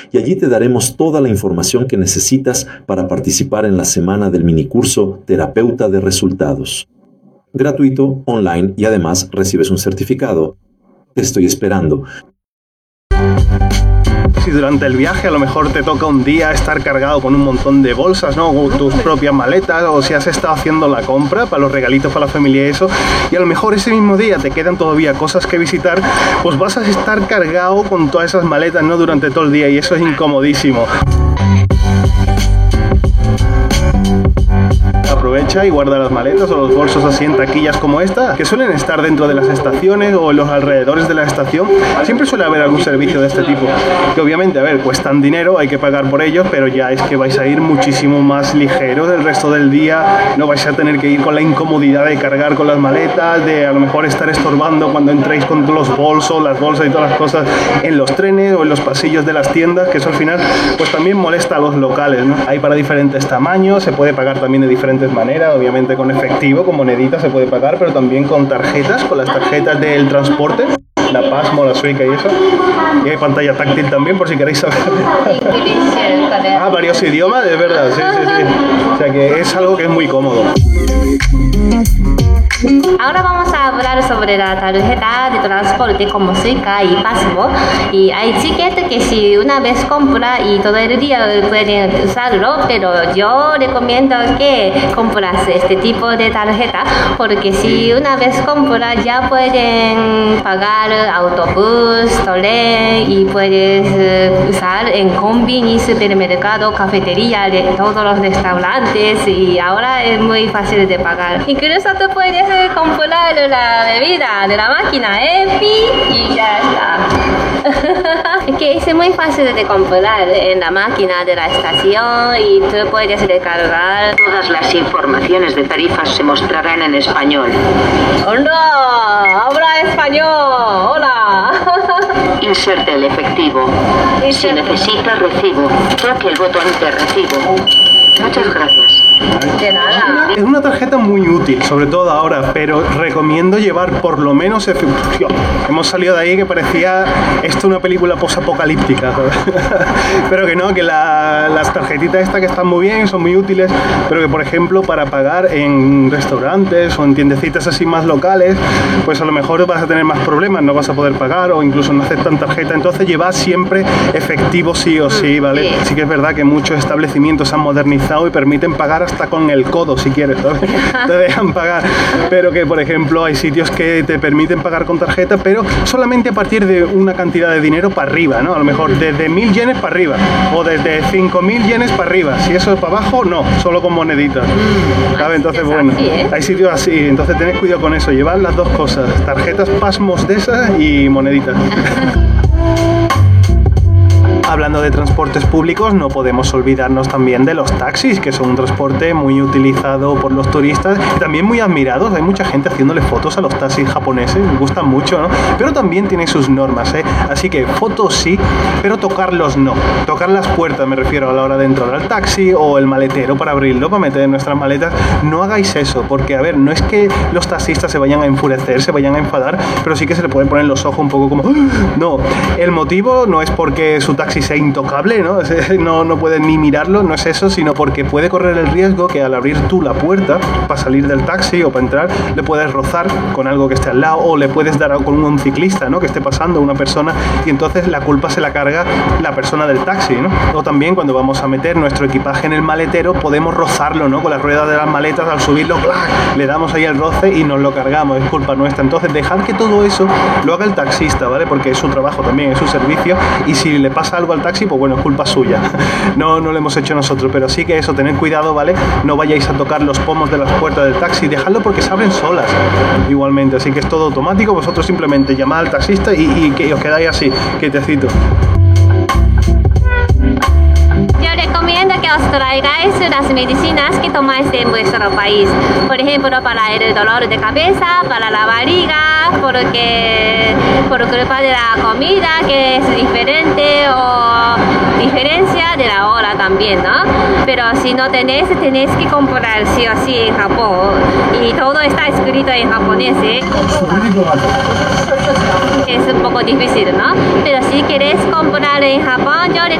y allí te daremos toda la información que necesitas para participar en la semana del minicurso Terapeuta de Resultados. Gratuito, online y además recibes un certificado. Te estoy esperando. Si durante el viaje a lo mejor te toca un día estar cargado con un montón de bolsas, ¿no? O tus propias maletas, o si has estado haciendo la compra para los regalitos para la familia y eso, y a lo mejor ese mismo día te quedan todavía cosas que visitar, pues vas a estar cargado con todas esas maletas, ¿no? Durante todo el día, y eso es incomodísimo. Aprovecha y guarda las maletas o los bolsos así en taquillas como esta, que suelen estar dentro de las estaciones o en los alrededores de la estación. Siempre suele haber algún servicio de este tipo, que obviamente, a ver, cuestan dinero, hay que pagar por ellos, pero ya es que vais a ir muchísimo más ligeros el resto del día, no vais a tener que ir con la incomodidad de cargar con las maletas, de a lo mejor estar estorbando cuando entréis con los bolsos, las bolsas y todas las cosas en los trenes o en los pasillos de las tiendas, que eso al final pues también molesta a los locales, ¿no? Hay para diferentes tamaños, se puede pagar también de diferentes maneras, obviamente con efectivo, con moneditas se puede pagar, pero también con tarjetas, con las tarjetas del transporte, la Pasmo, la Suica y eso. Y hay pantalla táctil también, por si queréis saber. Ah, varios idiomas, es verdad, sí. O sea que es algo que es muy cómodo. Ahora vamos a hablar sobre la tarjeta de transporte como Suica y Pasmo. Y hay tickets que si una vez compra y todo el día pueden usarlo, pero yo recomiendo que compras este tipo de tarjeta, porque si una vez compra ya pueden pagar autobús, tren y puedes usar en combini, supermercado, cafetería, de todos los restaurantes, y ahora es muy fácil de pagar. Incluso tú puedes comprar la bebida de la máquina y ya está. Es que es muy fácil de comprar en la máquina de la estación y tú puedes recargar. Todas las informaciones de tarifas se mostrarán en español. ¡Hola! ¡Habla español! ¡Hola! Inserte el efectivo. Si necesita recibo, toque el botón de recibo. Muchas gracias. De nada. Es una tarjeta muy útil, sobre todo ahora, pero recomiendo llevar por lo menos efectivo. Hemos salido de ahí que parecía esto una película posapocalíptica, pero que no, que las tarjetitas estas que están muy bien, son muy útiles, pero que por ejemplo para pagar en restaurantes o en tiendecitas así más locales, pues a lo mejor vas a tener más problemas, no vas a poder pagar o incluso no aceptan tarjeta, entonces lleva siempre efectivo sí o sí, ¿vale? Sí. Sí que es verdad que muchos establecimientos se han modernizado y permiten pagar hasta con el codo si quieres, ¿sabes? Te dejan pagar, pero que por ejemplo hay sitios que te permiten pagar con tarjeta, pero solamente a partir de una cantidad de dinero para arriba, ¿no? A lo mejor desde 1000 yenes para arriba o desde 5000 yenes para arriba. Si eso es para abajo, no, solo con moneditas, ¿sabes? Entonces bueno, así, ¿eh? hay sitios así, entonces tened cuidado con eso, llevad las dos cosas, tarjetas Pasmos de esas y moneditas. Hablando de transportes públicos, no podemos olvidarnos también de los taxis, que son un transporte muy utilizado por los turistas y también muy admirados. Hay mucha gente haciéndole fotos a los taxis japoneses, me gustan mucho, ¿no? Pero también tienen sus normas, ¿eh? Así que fotos sí, pero tocarlos no. Tocar las puertas, me refiero, a la hora de entrar al taxi o el maletero para abrirlo, para meter en nuestras maletas. No hagáis eso, porque, a ver, no es que los taxistas se vayan a enfurecer, se vayan a enfadar, pero sí que se le pueden poner los ojos un poco como... No, el motivo no es porque su taxi sea intocable, ¿no? No puedes ni mirarlo, no es eso, sino porque puede correr el riesgo que al abrir tú la puerta para salir del taxi o para entrar, le puedes rozar con algo que esté al lado o le puedes dar con un ciclista, ¿no? Que esté pasando, una persona, y entonces la culpa se la carga la persona del taxi, ¿no? O también cuando vamos a meter nuestro equipaje en el maletero, podemos rozarlo, ¿no? Con las ruedas de las maletas, al subirlo, ¡clac!, le damos ahí el roce y nos lo cargamos, es culpa nuestra. Entonces dejad que todo eso lo haga el taxista, ¿vale? Porque es su trabajo también, es su servicio, y si le pasa algo al taxi, pues bueno, es culpa suya. No lo hemos hecho nosotros, pero sí que eso, tened cuidado, ¿vale? No vayáis a tocar los pomos de las puertas del taxi, dejadlo porque se abren solas igualmente, así que es todo automático. Vosotros simplemente llamad al taxista y que os quedáis así, quietecito. Recomiendo que os traigáis las medicinas que tomáis en vuestro país. Por ejemplo, para el dolor de cabeza, para la barriga, porque por culpa de la comida que es diferente o diferencia de la hora también, ¿no? Pero si no tenéis que comprar sí o sí en Japón, y todo está escrito en japonés, ¿eh? Es un poco difícil, ¿no? Pero si queréis comprar en Japón, yo